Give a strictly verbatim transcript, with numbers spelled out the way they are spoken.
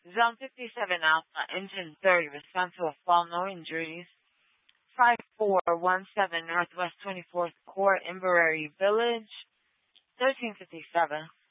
Zone fifty-seven Alpha, Engine thirty, responsible for all no injuries. five four one seven Northwest twenty-fourth Court, Inverary Village, thirteen fifty-seven.